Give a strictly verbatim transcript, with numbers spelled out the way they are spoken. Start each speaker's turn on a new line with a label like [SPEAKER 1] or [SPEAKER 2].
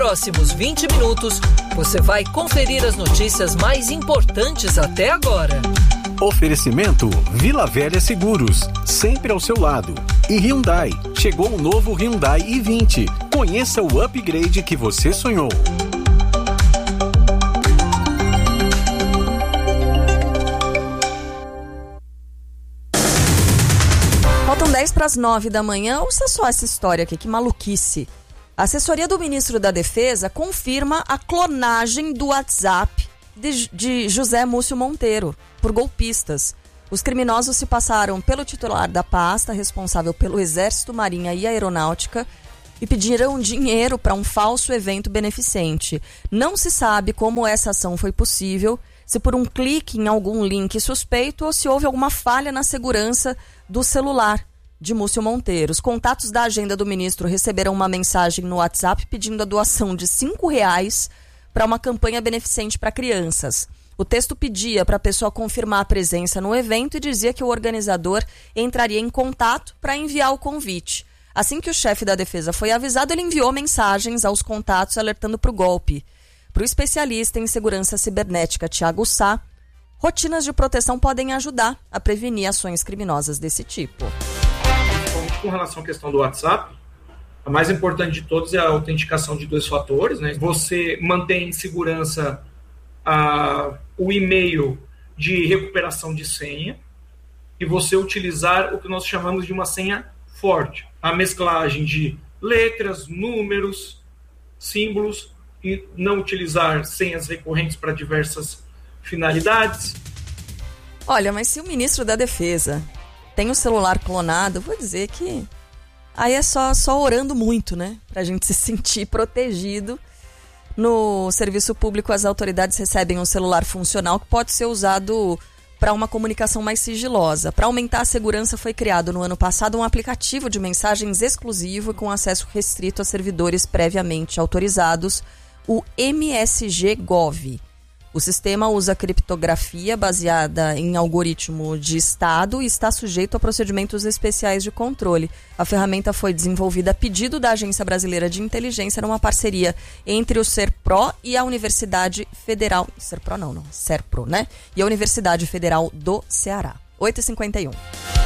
[SPEAKER 1] próximos vinte minutos, você vai conferir as notícias mais importantes até agora.
[SPEAKER 2] Oferecimento Vila Velha Seguros, sempre ao seu lado. E Hyundai, chegou o novo Hyundai i vinte. Conheça o upgrade que você sonhou.
[SPEAKER 3] Faltam dez para as nove da manhã. Ouça só essa história aqui, que maluquice. A assessoria do ministro da Defesa confirma a clonagem do WhatsApp de, de José Múcio Monteiro por golpistas. Os criminosos se passaram pelo titular da pasta, responsável pelo Exército, Marinha e Aeronáutica, e pediram dinheiro para um falso evento beneficente. Não se sabe como essa ação foi possível, se por um clique em algum link suspeito ou se houve alguma falha na segurança do celular de Múcio Monteiro. Os contatos da agenda do ministro receberam uma mensagem no WhatsApp pedindo a doação de cinco reais para uma campanha beneficente para crianças. O texto pedia para a pessoa confirmar a presença no evento e dizia que o organizador entraria em contato para enviar o convite. Assim que o chefe da defesa foi avisado, ele enviou mensagens aos contatos alertando para o golpe. Para o especialista em segurança cibernética Tiago Sá, rotinas de proteção podem ajudar a prevenir ações criminosas desse tipo.
[SPEAKER 4] Com relação à questão do WhatsApp, a mais importante de todos é a autenticação de dois fatores, né? Você mantém em segurança a, o e-mail de recuperação de senha e você utilizar o que nós chamamos de uma senha forte. A mesclagem de letras, números, símbolos e não utilizar senhas recorrentes para diversas finalidades.
[SPEAKER 3] Olha, mas se o ministro da Defesa tem o celular clonado, vou dizer que aí é só, só orando muito, né? Pra gente se sentir protegido. No serviço público, as autoridades recebem um celular funcional que pode ser usado para uma comunicação mais sigilosa. Para aumentar a segurança, foi criado no ano passado um aplicativo de mensagens exclusivo com acesso restrito a servidores previamente autorizados, o M S G Gov. O sistema usa criptografia baseada em algoritmo de estado e está sujeito a procedimentos especiais de controle. A ferramenta foi desenvolvida a pedido da Agência Brasileira de Inteligência numa parceria entre o SERPRO e a Universidade Federal... SERPRO não, não. SERPRO, né? E a Universidade Federal do Ceará. oito e cinquenta e um.